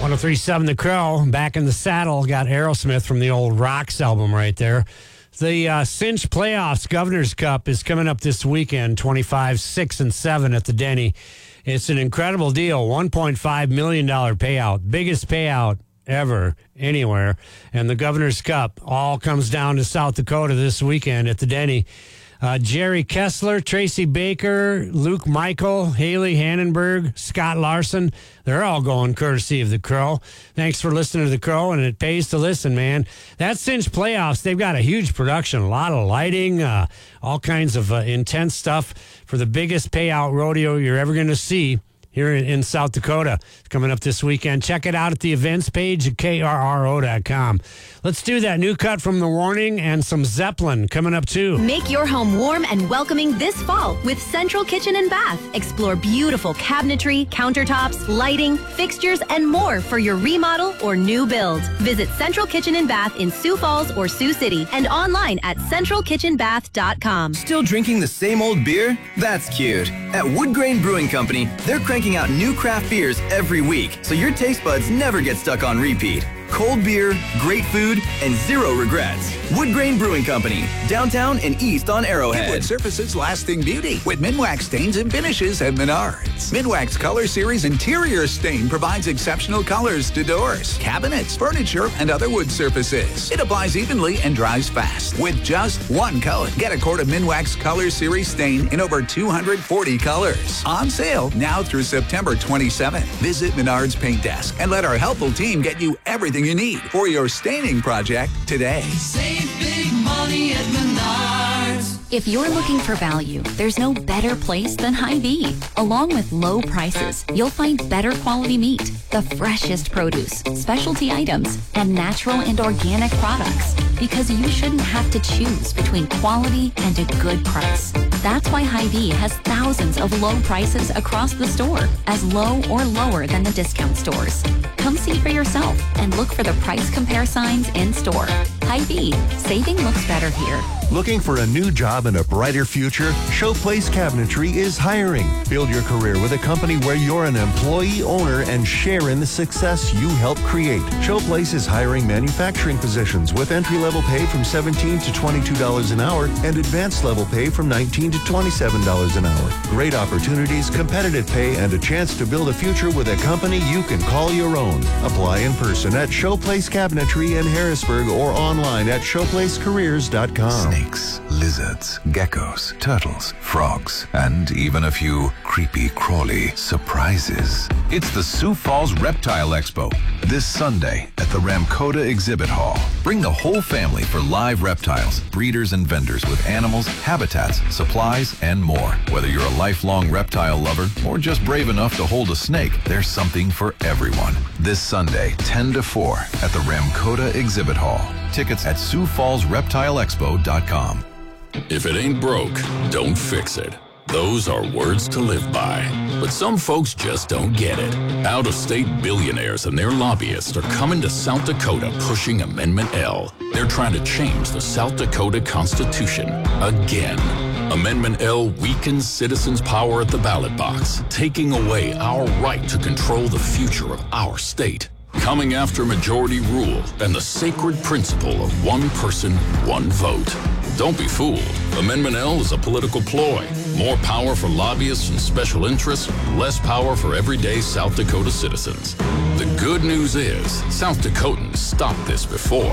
1037 The Crow, back in the saddle. Got Aerosmith from the old Rocks album right there. The Cinch Playoffs Governor's Cup is coming up this weekend, 25, 6, and 7 at the Denny. It's an incredible deal, $1.5 million payout, biggest payout ever anywhere. And the Governor's Cup all comes down to South Dakota this weekend at the Denny. Jerry Kessler, Tracy Baker, Luke Michael, Haley Hannenberg, Scott Larson. They're all going courtesy of The Crow. Thanks for listening to The Crow, and it pays to listen, man. That Cinch Playoffs, they've got a huge production, a lot of lighting, all kinds of intense stuff for the biggest payout rodeo you're ever going to see here in South Dakota. It's coming up this weekend. Check it out at the events page at krro.com. Let's do that new cut from The Warning and some Zeppelin coming up too. Make your home warm and welcoming this fall with Central Kitchen and Bath. Explore beautiful cabinetry, countertops, lighting, fixtures, and more for your remodel or new build. Visit Central Kitchen and Bath in Sioux Falls or Sioux City and online at centralkitchenbath.com. Still drinking the same old beer? That's cute. At Wood Grain Brewing Company, they're cranking out new craft beers every week, so your taste buds never get stuck on repeat. Cold beer, great food, and zero regrets. Wood Grain Brewing Company, downtown and east on Arrowhead. Wood Surfaces lasting beauty with Minwax stains and finishes at Menards. Minwax Color Series interior stain provides exceptional colors to doors, cabinets, furniture, and other wood surfaces. It applies evenly and dries fast with just one coat. Get a quart of Minwax Color Series stain in over 240 colors. On sale now through September 27th. Visit Menards Paint Desk and let our helpful team get you everything you need for your staining project today. Save big money at Menards. If you're looking for value, there's no better place than Hy-Vee. Along with low prices, you'll find better quality meat, the freshest produce, specialty items, and natural and organic products. Because you shouldn't have to choose between quality and a good price. That's why Hy-Vee has thousands of low prices across the store, as low or lower than the discount stores. Come see for yourself and look for the price compare signs in store. Hy-Vee, saving looks better here. Looking for a new job and a brighter future? Showplace Cabinetry is hiring. Build your career with a company where you're an employee owner and share in the success you help create. Showplace is hiring manufacturing positions with entry-level pay from $17 to $22 an hour and advanced level pay from $19 to $27 an hour. Great opportunities, competitive pay, and a chance to build a future with a company you can call your own. Apply in person at Showplace Cabinetry in Harrisburg or online at showplacecareers.com. Snakes, lizards, geckos, turtles, frogs, and even a few creepy crawly surprises. It's the Sioux Falls Reptile Expo this Sunday at the Ramkota Exhibit Hall. Bring the whole family for live reptiles, breeders and vendors with animals, habitats, supplies, and more. Whether you're a lifelong reptile lover or just brave enough to hold a snake, there's something for everyone. This Sunday, 10 to 4 at the Ramkota Exhibit Hall. Tickets at SiouxFallsReptileExpo.com. If it ain't broke, don't fix it. Those are words to live by. But some folks just don't get it. Out-of-state billionaires and their lobbyists are coming to South Dakota pushing Amendment L. They're trying to change the South Dakota Constitution again. Amendment L weakens citizens' power at the ballot box, taking away our right to control the future of our state. Coming after majority rule and the sacred principle of one person, one vote. Don't be fooled. Amendment L is a political ploy. More power for lobbyists and special interests, less power for everyday South Dakota citizens. The good news is, South Dakotans stopped this before.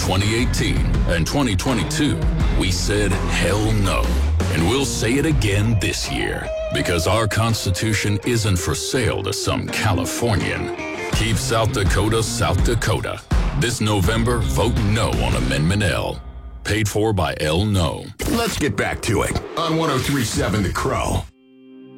2018 and 2022, we said hell no. And we'll say it again this year. Because our Constitution isn't for sale to some Californian. Keep South Dakota, South Dakota. This November, vote no on Amendment L. Paid for by L No. Let's get back to it on 1037 The Crow.